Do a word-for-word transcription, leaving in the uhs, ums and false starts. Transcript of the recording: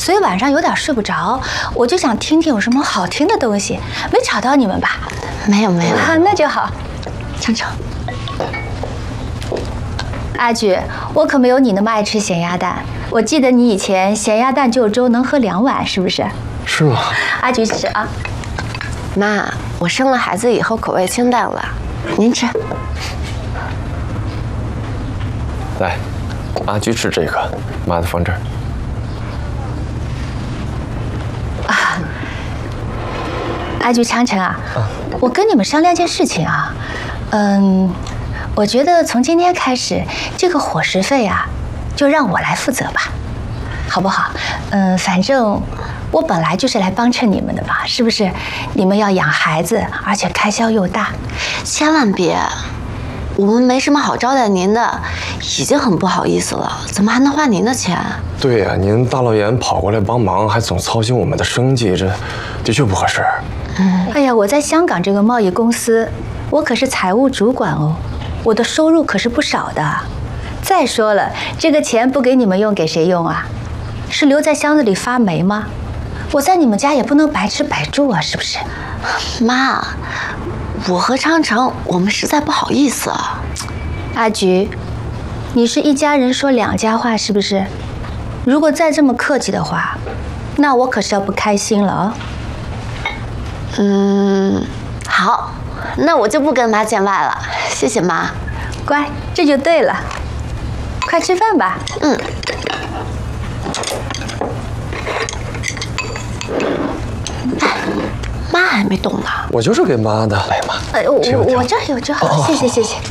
所以晚上有点睡不着，我就想听听有什么好听的东西，没吵到你们吧？ 没有没有， 啊，那就好。 程程， 阿菊，我可没有你那么爱吃咸鸭蛋。我记得你以前咸鸭蛋就粥能喝两碗，是不是？ 是吗？ 阿菊吃啊。 妈，我生了孩子以后口味清淡了，您吃。 来，阿菊吃这个，妈的放这儿。 啊，阿菊、昌成啊，啊我跟你们商量件事情啊，嗯，我觉得从今天开始，这个伙食费啊，就让我来负责吧，好不好？嗯，反正我本来就是来帮衬你们的嘛，是不是？你们要养孩子，而且开销又大， 千万别。我们没什么好招待您的，已经很不好意思了，怎么还能花您的钱？ 对呀、啊，您大老远跑过来帮忙，还总操心我们的生计，这的确不合适。 嗯，哎呀，我在香港这个贸易公司，我可是财务主管哦，我的收入可是不少的。再说了，这个钱不给你们用，给谁用啊？是留在箱子里发霉吗？我在你们家也不能白吃白住啊，是不是？ 妈，我和昌成，我们实在不好意思啊。 阿菊，你是一家人说两家话是不是？如果再这么客气的话，那我可是要不开心了啊。 嗯，好，那我就不跟妈见外了，谢谢妈。 乖，这就对了。快吃饭吧。 嗯。妈还没动呢。 我就是给妈的，来妈。 哎，我我我这儿有，这好，谢谢谢谢。